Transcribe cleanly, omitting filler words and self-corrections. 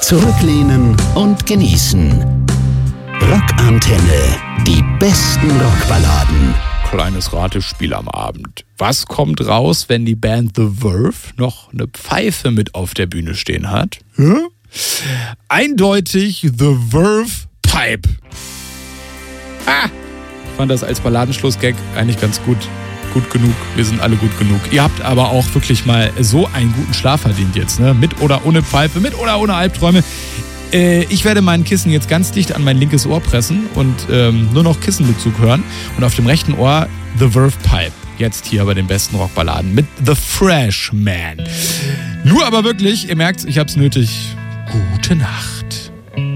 Zurücklehnen und genießen. Rockantenne. Die besten Rockballaden. Kleines Ratespiel am Abend. Was kommt raus, wenn die Band The Verve noch eine Pfeife mit auf der Bühne stehen hat? Eindeutig The Verve Pipe. Ich fand das als Balladenschlussgag eigentlich ganz gut. Gut genug, wir sind alle gut genug. Ihr habt aber auch wirklich mal so einen guten Schlaf verdient jetzt, ne? Mit oder ohne Pfeife, mit oder ohne Albträume. Ich werde mein Kissen jetzt ganz dicht an mein linkes Ohr pressen und nur noch Kissenbezug hören. Und auf dem rechten Ohr The Verve Pipe. Jetzt hier bei den besten Rockballaden mit The Freshman. Nur aber wirklich, ihr merkt, ich hab's nötig. Gute Nacht.